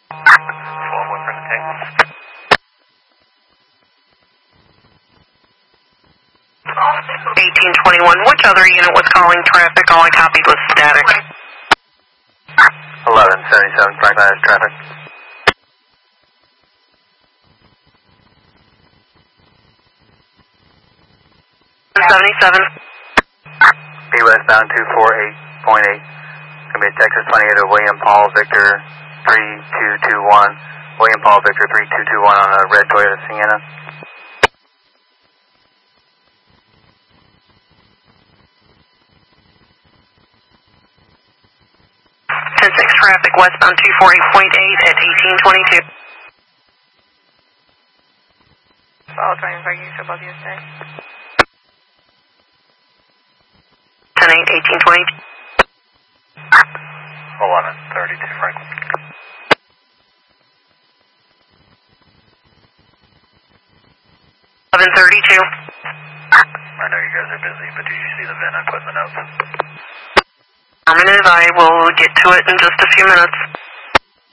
Full one for the tank. 1821, which other unit was calling traffic? All I copied was static. 1177, Franklin has traffic. .77. B westbound 248.8. Gonna be a Texas 28 to William Paul Victor 3221. William Paul Victor 3221 on a red Toyota Sienna. 10-6 traffic westbound 248.8 at 1822. Follow driving for use above you, sir. 10-8, 1822. 1132 Franklin. 1132. I know you guys are busy, but did you see the VIN I put in the notes? Affirmative, I will get to it in just a few minutes.